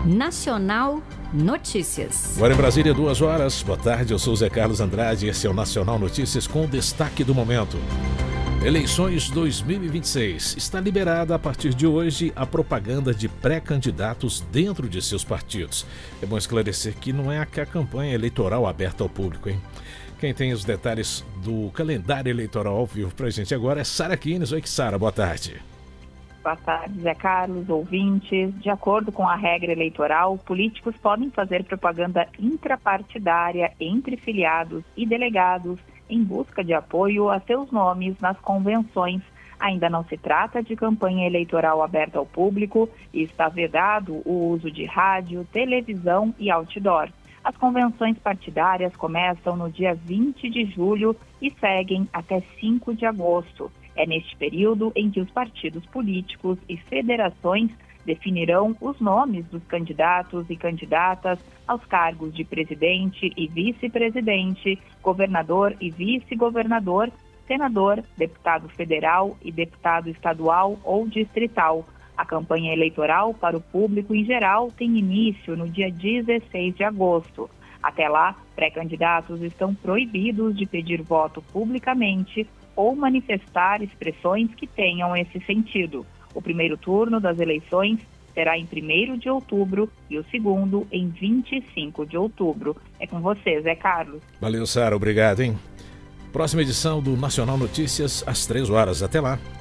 Nacional Notícias. Agora em Brasília, 2 horas. Boa tarde, eu sou o Zé Carlos Andrade e esse é o Nacional Notícias com destaque do momento. Eleições 2026. Está liberada a partir de hoje a propaganda de pré-candidatos dentro de seus partidos. É bom esclarecer que não é a campanha eleitoral aberta ao público, hein? Quem tem os detalhes do calendário eleitoral ao vivo pra gente agora é Sara Kines. Oi, Sara, boa tarde. Boa tarde, Zé Carlos, ouvintes. De acordo com a regra eleitoral, políticos podem fazer propaganda intrapartidária entre filiados e delegados em busca de apoio a seus nomes nas convenções. Ainda não se trata de campanha eleitoral aberta ao público e está vedado o uso de rádio, televisão e outdoor. As convenções partidárias começam no dia 20 de julho e seguem até 5 de agosto. É neste período em que os partidos políticos e federações definirão os nomes dos candidatos e candidatas aos cargos de presidente e vice-presidente, governador e vice-governador, senador, deputado federal e deputado estadual ou distrital. A campanha eleitoral para o público em geral tem início no dia 16 de agosto. Até lá, pré-candidatos estão proibidos de pedir voto publicamente ou manifestar expressões que tenham esse sentido. O primeiro turno das eleições será em 1º de outubro e o segundo em 25 de outubro. É com você, Zé Carlos. Valeu, Sara. Obrigado, hein? Próxima edição do Nacional Notícias às 3 horas. Até lá.